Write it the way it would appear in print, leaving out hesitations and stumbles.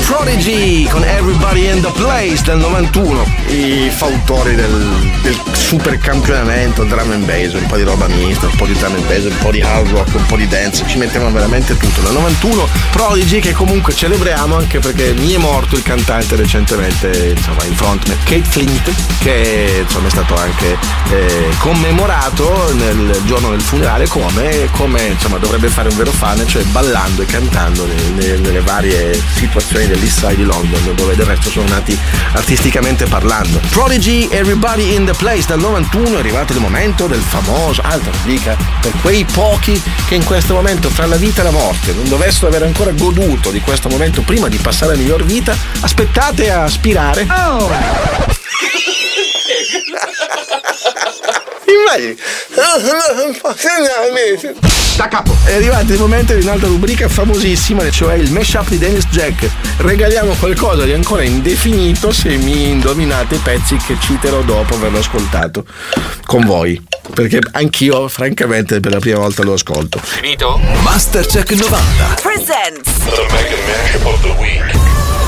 Prodigy con Everybody in the Place del 91, i fautori del super campionamento drum and bass, un po' di roba mista, un po' di drum and bass, un po' di hard rock, un po' di dance, ci mettevano veramente tutto. Nel 91 Prodigy, che comunque celebriamo anche perché mi è morto il cantante recentemente, insomma il frontman Kate Flint, che insomma è stato anche commemorato nel giorno del funerale come insomma dovrebbe fare un vero fan, cioè ballando e cantando nelle varie situazioni dell'East Side di London, dove del resto sono nati artisticamente parlando. Prodigy, Everybody in the Place dal 91, è arrivato il momento del famoso altra rubrica per quei pochi che in questo momento fra la vita e la morte non dovessero aver ancora goduto di questo momento prima di passare alla miglior vita. Aspettate a aspirare. Da capo è arrivato il momento di un'altra rubrica famosissima, cioè il mashup di Dennis Jack. Regaliamo qualcosa di ancora indefinito se mi indovinate i pezzi che citerò dopo averlo ascoltato con voi, perché anch'io francamente per la prima volta lo ascolto. Finito? Mastercheck 90 presents The Mega Mashup of the Week.